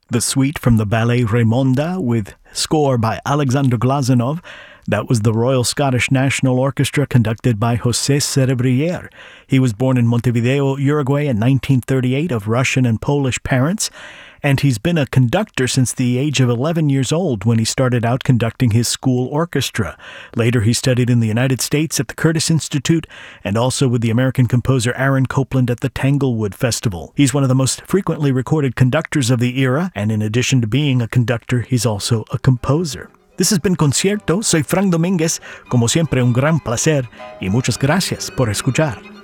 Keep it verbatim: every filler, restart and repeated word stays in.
the suite from the ballet Raimonda with score by Alexander Glazunov. That was the Royal Scottish National Orchestra conducted by José Cerebrier. He was born in Montevideo, Uruguay in nineteen thirty-eight of Russian and Polish parents, and he's been a conductor since the age of eleven years old when he started out conducting his school orchestra. Later he studied in the United States at the Curtis Institute and also with the American composer Aaron Copland at the Tanglewood Festival. He's one of the most frequently recorded conductors of the era, and in addition to being a conductor, he's also a composer. This has been Concierto. Soy Frank Domínguez. Como siempre, un gran placer y muchas gracias por escuchar.